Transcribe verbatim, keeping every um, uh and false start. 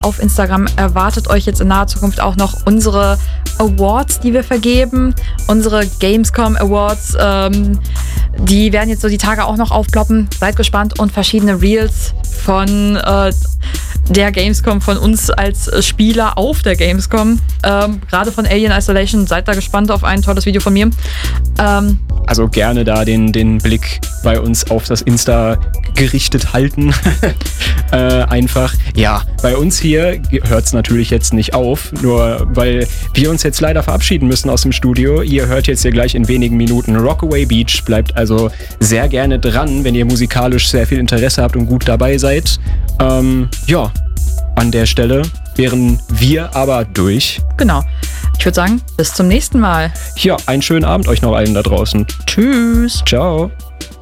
auf Instagram erwartet euch jetzt in naher Zukunft auch noch unsere Awards, die wir vergeben. Unsere Gamescom Awards, ähm, die werden jetzt so die Tage auch noch aufploppen. Seid gespannt und verschiedene Reels von äh, der Gamescom, von uns als Spieler auf der Gamescom. Ähm, gerade von Alien Isolation. Seid da gespannt auf ein tolles Video von mir. Ähm, Also gerne da den, den Blick bei uns auf das Insta gerichtet halten. äh, einfach. Ja, bei uns hier hört es natürlich jetzt nicht auf, nur weil wir uns jetzt leider verabschieden müssen aus dem Studio. Ihr hört jetzt hier gleich in wenigen Minuten Rockaway Beach. Bleibt also sehr gerne dran, wenn ihr musikalisch sehr viel Interesse habt und gut dabei seid. Ähm, ja, an der Stelle wären wir aber durch. Genau. Ich würde sagen, bis zum nächsten Mal. Ja, einen schönen Abend euch noch allen da draußen. Tschüss. Ciao.